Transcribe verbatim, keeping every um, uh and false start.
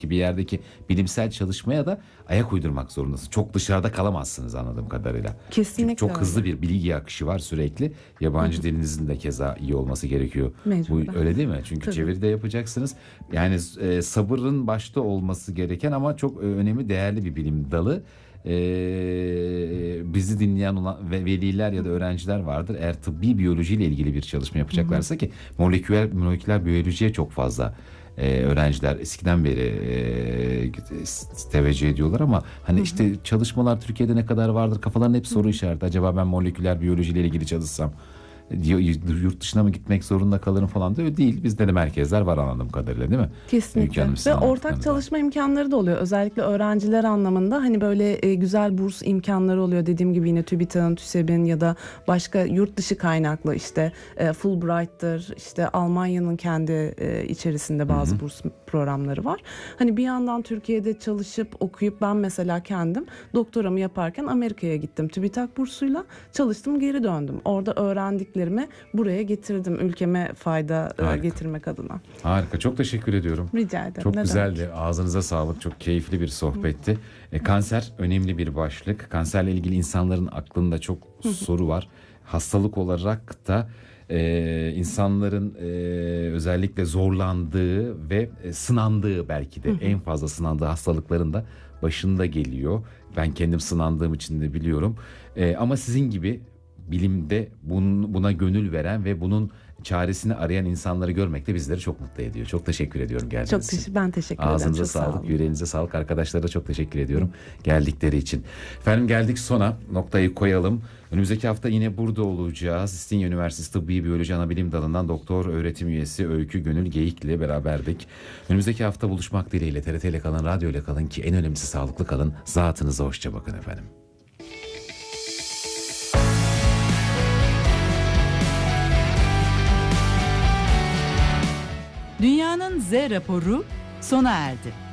bir yerdeki bilimsel çalışmaya da ayak uydurmak zorundasınız. Çok dışarıda kalamazsınız anladığım kadarıyla. Kesinlikle. Çünkü çok öyle. hızlı bir bilgi akışı var sürekli. Yabancı dilinizin de keza iyi olması gerekiyor. Mecburen. Bu öyle değil mi? Çünkü Tabii. çeviride yapacaksınız. Yani e, sabırın başta olması gereken ama çok e, önemli, değerli bir bilim dalı. Ee, bizi dinleyen olan ve veliler ya da öğrenciler vardır. Eğer tıbbi biyolojiyle ilgili bir çalışma yapacaklarsa, ki moleküler moleküler biyolojiye çok fazla e, öğrenciler eskiden beri e, teveccüh ediyorlar ama hani Hı hı. işte çalışmalar Türkiye'de ne kadar vardır, kafalarında hep soru işareti. Acaba ben moleküler biyolojiyle ilgili çalışsam yurt dışına mı gitmek zorunda kalırım falan da öyle değil. Bizde de merkezler var anladığım kadarıyla, değil mi? Kesinlikle. Hanım, Ve ortak çalışma imkanları da oluyor. Özellikle öğrenciler anlamında hani böyle e, güzel burs imkanları oluyor. Dediğim gibi yine TÜBİTAK'ın, TÜSEB'in ya da başka yurt dışı kaynaklı işte e, Fulbright'tır, işte Almanya'nın kendi e, içerisinde bazı Hı-hı. burs programları var. Hani bir yandan Türkiye'de çalışıp okuyup ben mesela kendim doktoramı yaparken Amerika'ya gittim. TÜBİTAK bursuyla çalıştım, geri döndüm. Orada öğrendiklerimi buraya getirdim, ülkeme fayda e, getirmek adına. Harika. Çok teşekkür ediyorum. Rica ederim. Çok Ne güzeldi. demek? Ağzınıza sağlık. Çok keyifli bir sohbetti. E, kanser önemli bir başlık. Kanserle ilgili insanların aklında çok soru var. Hastalık olarak da e, insanların e, özellikle zorlandığı ve e, sınandığı, belki de en fazla sınandığı hastalıkların da başında geliyor. Ben kendim sınandığım için de biliyorum. E, ama sizin gibi bilimde bun, buna gönül veren ve bunun çaresini arayan insanları görmek de bizleri çok mutlu ediyor. Çok teşekkür ediyorum geldiğiniz Çok için. teşekkür, ben teşekkür ederim. Ağzınıza Çok sağ sağlık, olun. yüreğinize sağlık. Arkadaşlara da çok teşekkür ediyorum geldikleri için. Efendim, geldik sona, noktayı koyalım. Önümüzdeki hafta yine burada olacağız. İstinye Üniversitesi Tıbbi Biyoloji Anabilim Dalı'ndan doktor öğretim üyesi Öykü Gönül Geyik ile beraberdik. Önümüzdeki hafta buluşmak dileğiyle. T R T ile kalın, radyo ile kalın ki en önemlisi sağlıklı kalın. Zatınıza hoşça bakın efendim. Dünyanın Z raporu sona erdi.